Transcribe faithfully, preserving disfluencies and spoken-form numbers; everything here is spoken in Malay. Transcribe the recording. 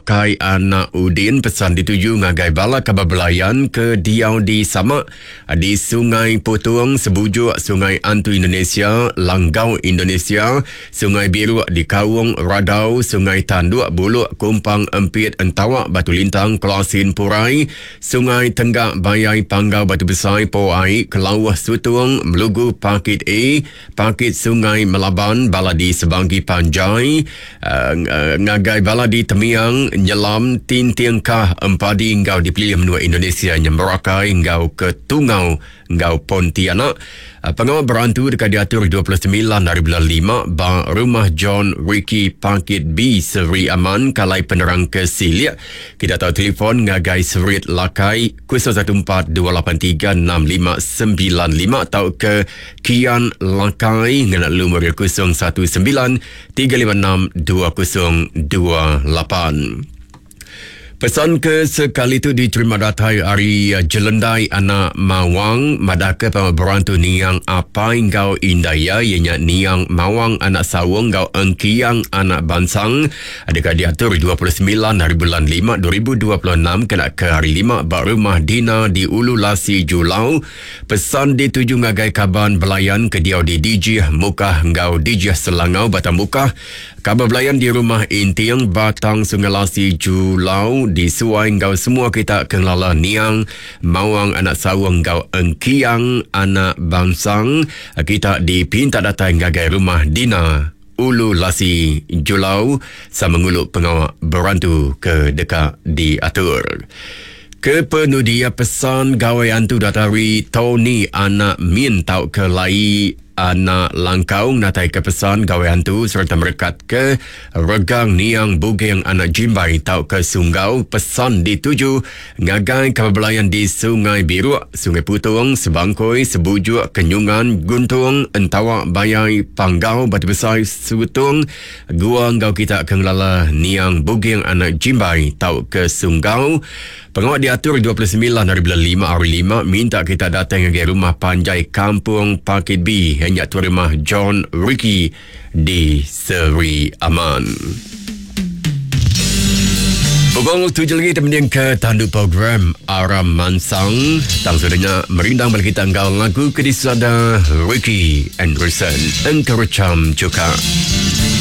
Merakai anak Udin pesan dituju ngagai bala kabar belayan ke Diau di Samak di Sungai Potuang sebujuk Sungai Antu Indonesia, Langgau Indonesia, Sungai Biru di Kawung Radau, Sungai Tanduk Buluk Kumpang Empit Entawak Batu Lintang Kelasin Purai, Sungai Tenggak Bayai Panggau Batu Besar Poai Kelawah Sutung Melugu Pakit A, Pakit Sungai Melaban bala di Sebanggi Panjai, uh, uh, ngagai bala di Temiang Nyelam Tintiangkah Empadi Ngau dipilih menua Indonesia Nyemberakai Ngau ke Tungau Ngau Pontianak. Uh, pengawal berantu dekat diatur dua puluh sembilan dari bulan lima ba rumah John Ricky Pakit B Seri Aman Kalai Penerang ke Silia. Kita tahu telefon ngagai Serit Lakai kosong satu empat dua lapan tiga enam lima sembilan lima atau ke Kian Lakai ngana lumur kosong satu sembilan tiga lima enam dua kosong dua lapan. Pesan ke sekali itu diterima datai hari jelendai anak Mawang madaka berantu niang apa engkau indaya ianya niang Mawang anak Sawung engkau engkiang anak Bansang adakah diatur dua puluh sembilan hari bulan lima dua ribu dua puluh enam kena ke hari lima bak rumah Dina di Ulu Lasi Julau. Pesan dituju ngagai kaban belayan ke diau di D J Mukah engkau D J Selangau Batang Mukah. Kabar belayan di rumah Intiang Batang Sungai Lasi Julau di Suai engkau semua kita kenala niang Mawang anak Sawung engkau engkiang anak Bansang. Kita dipinta datang ngagai rumah Dina Ulu Lasi Julau sama menguluk pengawal berantu ke dekat diatur. Kepenudia pesan gawai antu datari Tony anak Min tau ke lai anak Langkaung natai ke pesan gawai hantu serta merekat ke regang niang bugeng anak Jimbai tau ke Sunggau. Pesan dituju ngagai kabelayan di Sungai Biru, Sungai Putung, Sebangkoi, Sebujuk, Kenyungan, Guntung, Entawak, Bayai, Panggau, Batu Besar, Sutung, Gua ngau kita kenglala niang bugeng anak Jimbai tau ke Sunggau. Pengawal diatur dua puluh sembilan hari bulan lima hari lima minta kita datang ke rumah Panjai Kampung Pakit B hanya tu rumah John Ricky di Seri Aman. Pukul tujuh lagi teman ke tandu program Aram Mansang. Tang sudahnya merindang balik kita engkau lagu kedisada Ricky Anderson. Engkau recam juga.